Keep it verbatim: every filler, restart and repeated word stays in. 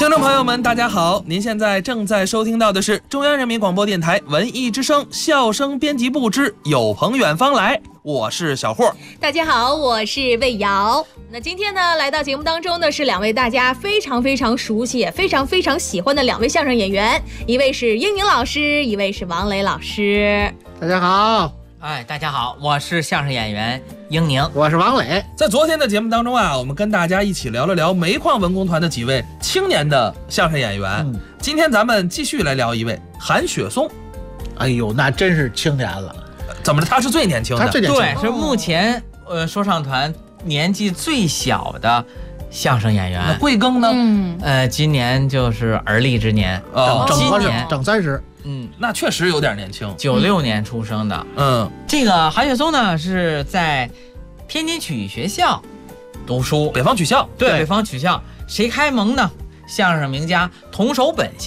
听众朋友们，大家好！您现在正在收听到的是中央人民广播电台文艺之声笑声编辑部之有朋远方来，我是小霍。 大家好，我是魏瑶。那今天呢，来到节目当中的是两位大家非常非常熟悉也非常非常喜欢的两位相声演员，一位是英宁老师，一位是王磊老师。 大家好。 哎，大家好，我是相声演员英宁， 我是王磊。 在昨天的节目当中啊，我们跟大家一起聊了聊煤矿文工团的几位青年的相声演员。嗯、今天咱们继续来聊一位韩雪松。 哎呦，那真是青年了。 怎么着？他是最年轻的？ 他最年轻， 对，是目前呃说唱团年纪最小的相声演员。 贵庚呢？ 嗯， 呃，今年就是而立之年， 哦， 整今年整三十。 嗯， 那确实有点年轻。 九六年出生的。 嗯， 这个韩雪松呢是在天津曲艺学校读书， 北方曲校。 对，北方曲校谁开蒙呢？相声名家童守本